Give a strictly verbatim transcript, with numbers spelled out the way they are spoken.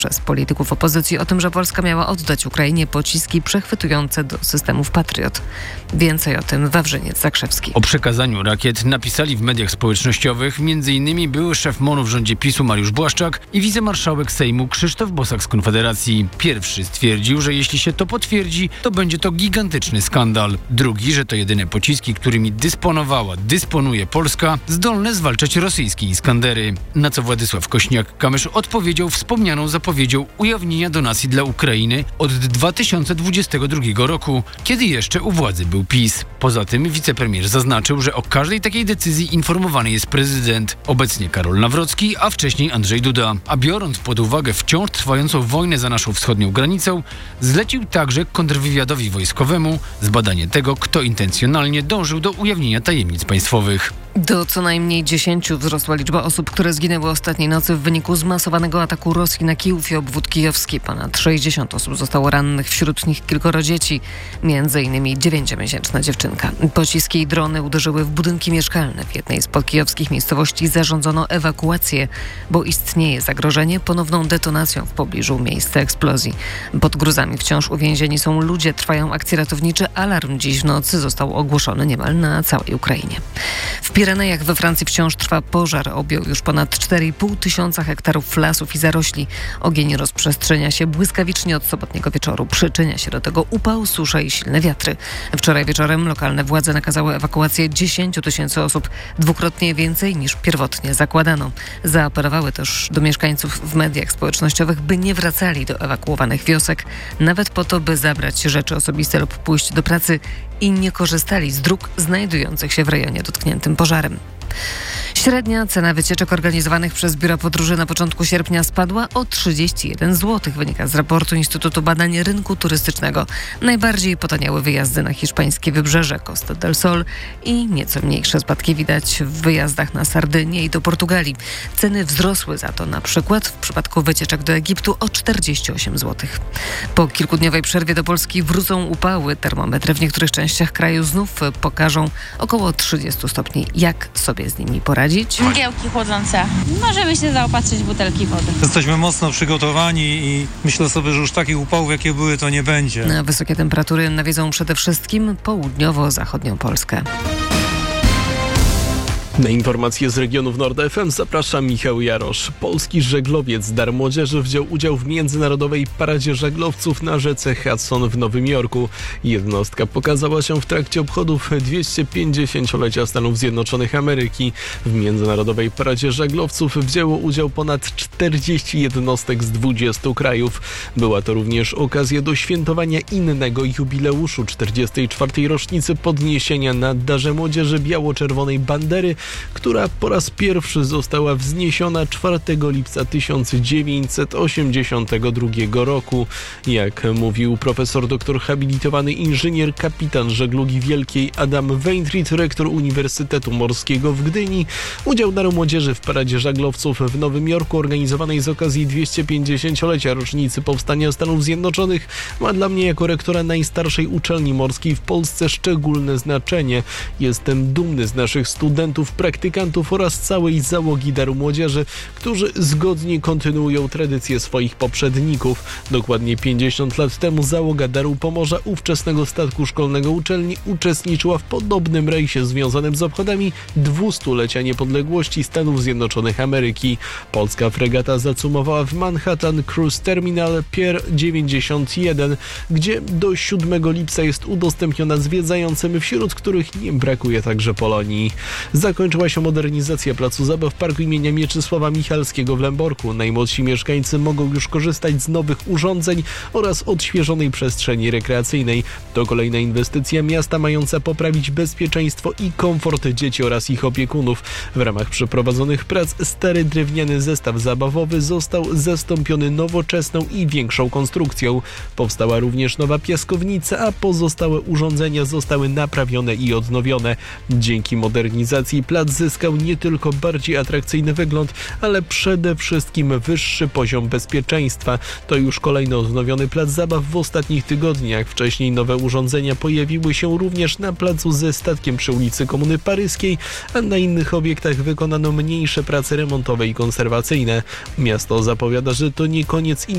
przez polityków opozycji o tym, że Polska miała oddać Ukrainie pociski przechwytujące do systemów Patriot. Więcej o tym Wawrzyniec Zakrzewski. O przekazaniu rakiet napisali w mediach społecznościowych m.in. były szef M O N-u w rządzie PiSu Mariusz Błaszczak i wicemarszałek Sejmu Krzysztof Bosak z Konfederacji. Pierwszy stwierdził, że jeśli się to potwierdzi, to będzie to gigantyczny skandal. Drugi, że to jedyne pociski, którymi dysponowała, dysponuje Polska, zdolne zwalczać rosyjskie Iskandery. Na co Władysław Kośniak-Kamysz odpowiedział wspomnianą zapowiedzią ujawnienia donacji dla Ukrainy od dwa tysiące dwudziestego drugiego roku, kiedy jeszcze u władzy był PiS. Poza tym wicepremier zaznaczył, że o każdej takiej decyzji informowany jest prezydent, obecnie Karol Nawrocki, a wcześniej Andrzej Duda. A biorąc pod uwagę wciąż trwającą wojnę za naszą wschodnią granicą, zlecił także kontrwywiadowi wojskowemu zbadanie tego, kto intencjonalnie dążył do ujawnienia tajemnic państwowych. Do co najmniej dziesięciu wzrosła liczba osób, które zginęły ostatniej nocy w wyniku zmasowanego ataku Rosji na Kijów i obwód kijowski. Ponad sześćdziesiąt osób zostało rannych, wśród nich kilkoro dzieci, między innymi dziewięciomiesięczna dziewczynka. Pociski i drony uderzyły w budynki mieszkalne. W jednej z podkijowskich miejscowości zarządzono ewakuację, bo istnieje zagrożenie ponowną detonacją w pobliżu miejsca eksplozji. Pod gruzami wciąż uwięzieni są ludzie, trwają akcje ratownicze. Alarm dziś w nocy został ogłoszony niemal na całej Ukrainie. W Pirenejach we Francji wciąż trwa pożar. Objął już ponad cztery i pół tysiąca hektarów lasów i zarośli. Ogień rozprzestrzenia się błyskawicznie od sobotniego wieczoru. Przyczynia się do tego upał, susza i silne wiatry. Wczoraj wieczorem lokalne władze nakazały ewakuację dziesięciu tysięcy osób, dwukrotnie więcej niż pierwotnie zakładano. Zaapelowały też do mieszkańców w mediach społecznościowych, by nie wracali do ewakuowanych wiosek, nawet po to, by zabrać rzeczy osobiste lub pójść do pracy i nie korzystali z dróg znajdujących się w rejonie dotkniętym pożarem. Średnia cena wycieczek organizowanych przez biura podróży na początku sierpnia spadła o trzydzieści jeden złotych, wynika z raportu Instytutu Badań Rynku Turystycznego. Najbardziej potaniały wyjazdy na hiszpańskie wybrzeże, Costa del Sol i nieco mniejsze spadki widać w wyjazdach na Sardynię i do Portugalii. Ceny wzrosły za to na przykład w przypadku wycieczek do Egiptu o czterdzieści osiem złotych. Po kilkudniowej przerwie do Polski wrócą upały. Termometry w niektórych częściach kraju znów pokażą około trzydzieści stopni. Jak sobie z nimi poradzić? Mgiełki chłodzące. Możemy się zaopatrzyć w butelki wody. Jesteśmy mocno przygotowani i myślę sobie, że już takich upałów, jakie były, to nie będzie. Na wysokie temperatury nawiedzą przede wszystkim południowo-zachodnią Polskę. Na informacje z regionów Nord F M zaprasza Michał Jarosz. Polski żeglowiec Dar Młodzieży wziął udział w międzynarodowej paradzie żaglowców na rzece Hudson w Nowym Jorku. Jednostka pokazała się w trakcie obchodów dwieście pięćdziesięciolecia Stanów Zjednoczonych Ameryki. W międzynarodowej paradzie żaglowców wzięło udział ponad czterdzieści jednostek z dwudziestu krajów. Była to również okazja do świętowania innego jubileuszu czterdziestej czwartej rocznicy podniesienia na Darze Młodzieży biało-czerwonej bandery, która po raz pierwszy została wzniesiona czwartego lipca tysiąc dziewięćset osiemdziesiątego drugiego roku. Jak mówił profesor doktor habilitowany inżynier kapitan żeglugi wielkiej Adam Weintried, rektor Uniwersytetu Morskiego w Gdyni, udział Daru Młodzieży w paradzie żaglowców w Nowym Jorku organizowanej z okazji dwieście pięćdziesięciolecia rocznicy powstania Stanów Zjednoczonych ma dla mnie jako rektora najstarszej uczelni morskiej w Polsce szczególne znaczenie. Jestem dumny z naszych studentów, praktykantów oraz całej załogi Daru Młodzieży, którzy zgodnie kontynuują tradycję swoich poprzedników. Dokładnie pięćdziesiąt lat temu załoga Daru Pomorza, ówczesnego statku szkolnego uczelni, uczestniczyła w podobnym rejsie związanym z obchodami dwustulecia niepodległości Stanów Zjednoczonych Ameryki. Polska fregata zacumowała w Manhattan Cruise Terminal Pier dziewięćdziesiąt jeden, gdzie do siódmego lipca jest udostępniona zwiedzającym, wśród których nie brakuje także Polonii. Zakończyła się modernizacja placu zabaw Parku imienia Mieczysława Michalskiego w Lęborku. Najmłodsi mieszkańcy mogą już korzystać z nowych urządzeń oraz odświeżonej przestrzeni rekreacyjnej. To kolejna inwestycja miasta mająca poprawić bezpieczeństwo i komfort dzieci oraz ich opiekunów. W ramach przeprowadzonych prac stary drewniany zestaw zabawowy został zastąpiony nowoczesną i większą konstrukcją. Powstała również nowa piaskownica, a pozostałe urządzenia zostały naprawione i odnowione. Dzięki modernizacji Plac zyskał nie tylko bardziej atrakcyjny wygląd, ale przede wszystkim wyższy poziom bezpieczeństwa. To już kolejny odnowiony plac zabaw w ostatnich tygodniach. Wcześniej nowe urządzenia pojawiły się również na placu ze statkiem przy ulicy Komuny Paryskiej, a na innych obiektach wykonano mniejsze prace remontowe i konserwacyjne. Miasto zapowiada, że to nie koniec